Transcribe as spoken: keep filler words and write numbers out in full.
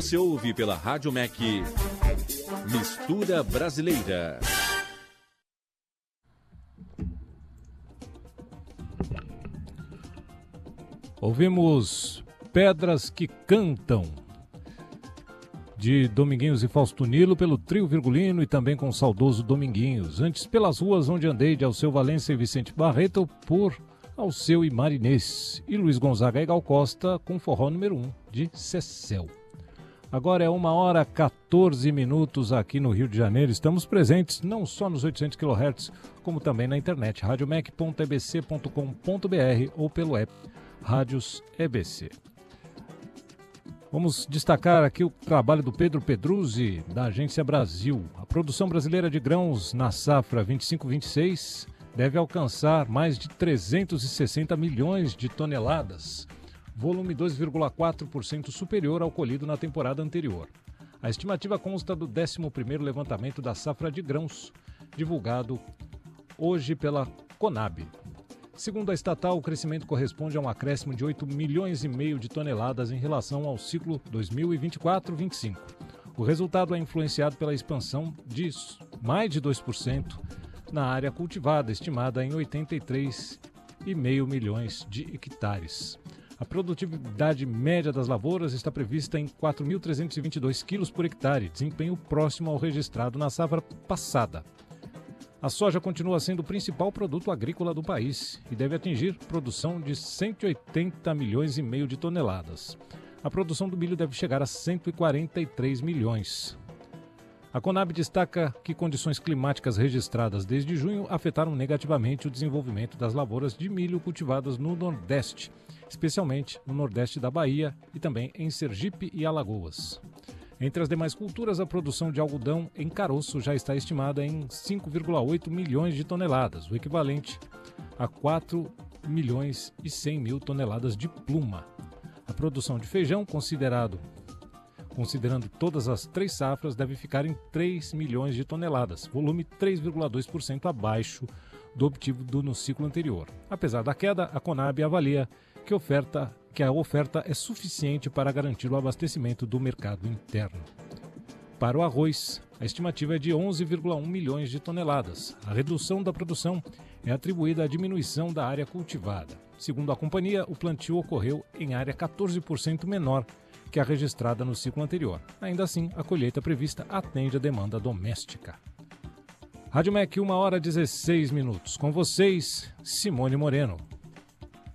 Você ouve pela Rádio M E C Mistura Brasileira. Ouvimos Pedras que Cantam, de Dominguinhos e Fausto Nilo, pelo Trio Virgulino e também com o saudoso Dominguinhos. Antes, Pelas Ruas Onde Andei, de Alceu Valença e Vicente Barreto, por Alceu e Marinês. E Luiz Gonzaga e Gal Costa com Forró número um, de Cecel. Agora é uma hora e quatorze minutos aqui no Rio de Janeiro. Estamos presentes não só nos oitocentos quilohertz, como também na internet, radiomec ponto e b c ponto com ponto b r ou pelo app Rádios E B C. Vamos destacar aqui o trabalho do Pedro Pedruzzi, da Agência Brasil. A produção brasileira de grãos na safra vinte e cinco vinte e seis deve alcançar mais de trezentos e sessenta milhões de toneladas, volume dois vírgula quatro por cento superior ao colhido na temporada anterior. A estimativa consta do décimo primeiro levantamento da safra de grãos, divulgado hoje pela Conab. Segundo a estatal, o crescimento corresponde a um acréscimo de oito milhões e meio de toneladas em relação ao ciclo dois mil e vinte e quatro vinte e cinco. O resultado é influenciado pela expansão de mais de dois por cento na área cultivada, estimada em oitenta e três vírgula cinco milhões de hectares. A produtividade média das lavouras está prevista em quatro mil trezentos e vinte e dois quilos por hectare, desempenho próximo ao registrado na safra passada. A soja continua sendo o principal produto agrícola do país e deve atingir produção de cento e oitenta milhões e meio de toneladas. A produção do milho deve chegar a cento e quarenta e três milhões. A Conab destaca que condições climáticas registradas desde junho afetaram negativamente o desenvolvimento das lavouras de milho cultivadas no Nordeste, especialmente no Nordeste da Bahia e também em Sergipe e Alagoas. Entre as demais culturas, a produção de algodão em caroço já está estimada em cinco vírgula oito milhões de toneladas, o equivalente a quatro milhões e cem mil toneladas de pluma. A produção de feijão, considerado, considerando todas as três safras, deve ficar em três milhões de toneladas, volume três vírgula dois por cento abaixo do obtido no ciclo anterior. Apesar da queda, a Conab avalia que, oferta, que a oferta é suficiente para garantir o abastecimento do mercado interno. Para o arroz, a estimativa é de onze vírgula um milhões de toneladas. A redução da produção é atribuída à diminuição da área cultivada. Segundo a companhia, o plantio ocorreu em área quatorze por cento menor que a registrada no ciclo anterior. Ainda assim, a colheita prevista atende a demanda doméstica. Rádio M E C, uma hora e dezesseis minutos. Com vocês, Simone Moreno.